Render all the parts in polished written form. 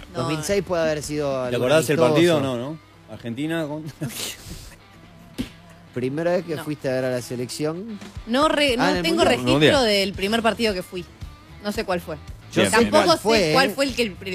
No, 2006 puede haber sido... ¿Te acordás el partido? No. Argentina con... ¿Primera vez que No. fuiste a ver a la selección? No en el tengo Mundial. registro del primer partido que fui. No sé cuál fue. Yo Bien, sé Tampoco cuál sé fue, cuál fue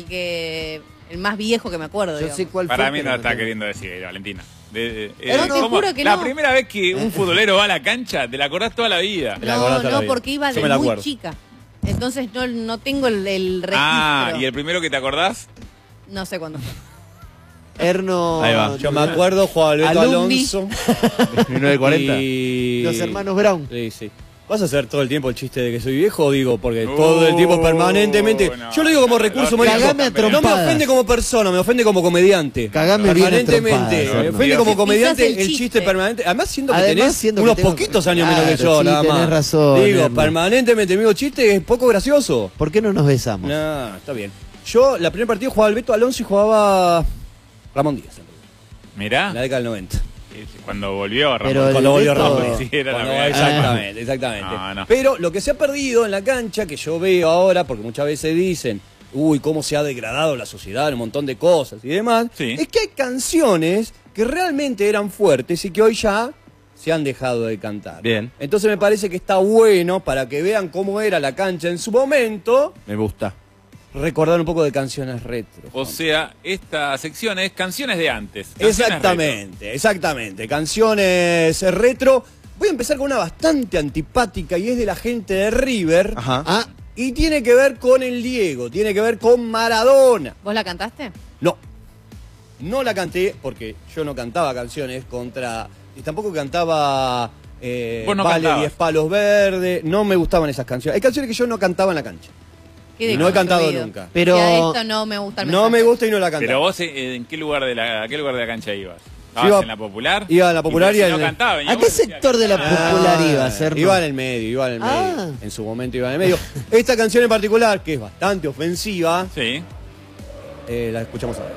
el más viejo que me acuerdo. Yo digamos. sé cuál Para fue. mí pero no no está tengo- queriendo decir, Valentina. No, te ¿cómo? juro que la no. primera vez que un futbolero va a la cancha, te la acordás toda la vida. la acordás toda la No, vida. porque iba Yo de me la muy acuerdo. chica. Entonces no tengo el registro. Ah, ¿y el primero que te acordás? No sé cuándo fue. Erno... Ahí va. Yo me acuerdo, jugaba Alberto Alumni. Alonso. 1940. Y... Los hermanos Brown. Sí. ¿Vas a hacer todo el tiempo el chiste de que soy viejo? Digo, porque todo el tiempo permanentemente... no. Yo lo digo como recurso humorístico. Cagame a No me trompadas. ofende como persona, me ofende como comediante. Cagame bien a permanentemente. trompadas, Me Erno. ofende como Quizás comediante el el chiste chiste. permanente. Además, siento que Además, tenés siento que unos tengo- poquitos años menos que Claro, yo, sí, nada más. tenés razón, Digo, Erno. permanentemente mi chiste es poco gracioso. ¿Por qué no nos besamos? No, está bien. Yo, la primer partido jugaba Alberto Alonso y jugaba Ramón Díaz. Mirá, En la década del 90. cuando volvió Ramón. Pero el Cuando volvió Beto- Ramón. Sí, era la Cuando- primera. exactamente. No. Pero lo que se ha perdido en la cancha, que yo veo ahora, porque muchas veces dicen, uy, cómo se ha degradado la sociedad, un montón de cosas y demás, Sí. es que hay canciones que realmente eran fuertes y que hoy ya se han dejado de cantar. Bien. Entonces me parece que está bueno para que vean cómo era la cancha en su momento, Me gusta. recordar un poco de canciones retro. O sea, esta sección es canciones de antes. Canciones Exactamente. Canciones retro. Voy a empezar con una bastante antipática y es de la gente de River. Ajá. Ah, Y tiene que ver con el Diego, tiene que ver con Maradona. ¿Vos la cantaste? No la canté porque yo no cantaba canciones contra... Y tampoco cantaba Vos no Vale cantabas. 10 palos verdes. No me gustaban esas canciones. Hay canciones que yo no cantaba en la cancha. Qué No he cantado deconstruido. nunca. pero... Y a esto no me gusta el No me mensaje. gusta y no la cantaba. Pero vos, ¿en qué lugar a qué lugar de la cancha ibas? Yo ¿Estabas iba- en la Popular? iba en la Popular y si en no el- cantaba. ¿A qué sector de la Popular ibas, Erno? Iba en el medio, Ah. En su momento iba en el medio. Esta canción en particular, que es bastante ofensiva, Sí. la escuchamos ahora.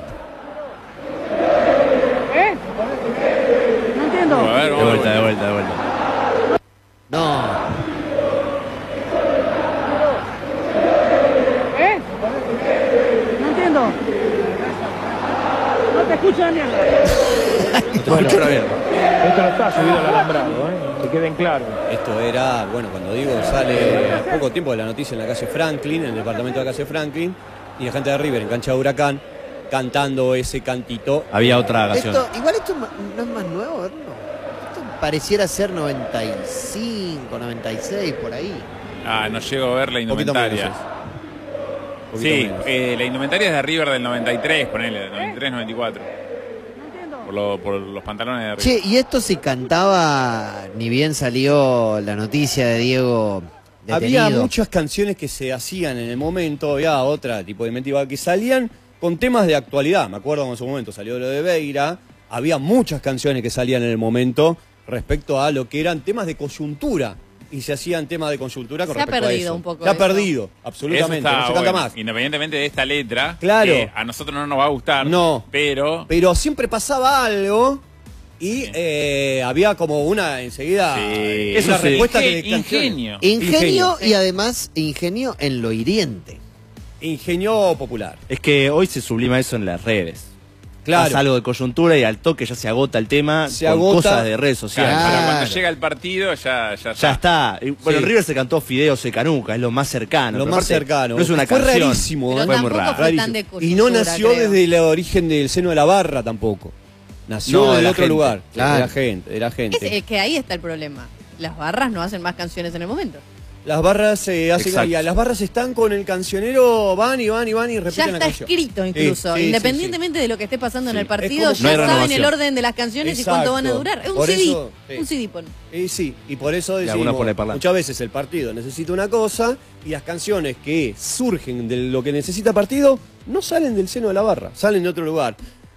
No entiendo. A ver, De vamos vuelta, de vuelta, de vuelta. No. No entiendo. No te escucho la mierda. Bueno, ahora bien. Esto no está subido al alambrado, que queden claros. Esto era, bueno, cuando digo sale poco tiempo de la noticia en la calle Franklin, en el departamento de la calle Franklin, y la gente de River en cancha de Huracán, cantando ese cantito. Había otra canción. Igual esto no es más nuevo, Erno. Esto pareciera ser 95, 96, por ahí. Ah, no llego a ver la Un poquito menos. indumentaria. Un poquito Sí, menos. la indumentaria es de River del 93, ponele, del 93, 94. Por los pantalones de River. Che, y esto se cantaba, ni bien salió la noticia de Diego detenido. Había muchas canciones que se hacían en el momento, había otra tipo de inventiva que salían con temas de actualidad. Me acuerdo cuando en su momento salió lo de Beira, había muchas canciones que salían en el momento respecto a lo que eran temas de coyuntura. Y se hacían temas de coyuntura con Se ha respecto a perdido eso. un poco Se ha eso. perdido, absolutamente, Eso está no se canta bueno, más. independientemente de esta letra, Claro. que a nosotros no nos va a gustar, No. pero Pero siempre pasaba algo y había como una enseguida Sí. es una Eso sí. respuesta de canciones. Ingenio. Ingenio y además ingenio en lo hiriente. Ingenio popular. Es que hoy se sublima eso en las redes. Claro. Pasa algo de coyuntura y al toque ya se agota el tema Se con agota. cosas de redes sociales. para Claro. cuando llega el partido ya Ya está. Y, bueno, Sí. en River se cantó Fideo Secanuca, es lo más cercano. Lo pero más aparte, cercano. No es una Fue canción. rarísimo, Pero ¿eh? Fue muy tampoco raro. fue tan de Y no coyuntura, nació creo. desde el origen del seno de la barra tampoco. Nació No, de de la otro gente. lugar. Claro. De la gente, de la gente. Es que ahí está el problema. Las barras no hacen más canciones en el momento. Las barras se hacen Exacto. las barras están con el cancionero, van y repiten Ya la está canción. escrito incluso. Sí, sí, Independientemente de lo que esté pasando en Sí. el Es partido, como- No hay ya saben renovación. el orden de las canciones y cuánto van a Exacto. durar. Es un Por CD. eso, sí. Un CD pon. Sí, y por eso algunos decimos, pone parlante. muchas veces el partido necesita una cosa y las canciones que surgen de lo que necesita partido no salen del seno de la barra, salen de otro lugar.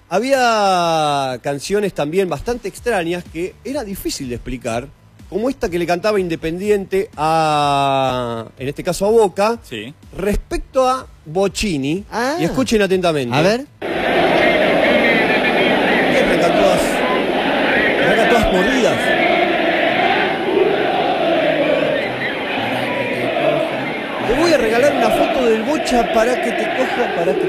Había canciones también bastante extrañas que era difícil de explicar, como esta que le cantaba Independiente en este caso a Boca, Sí. respecto a Bocchini. Ah. Y escuchen atentamente. A ver. Arrancan todas mordidas. Te voy a regalar una foto del Bocha para que te coja, para que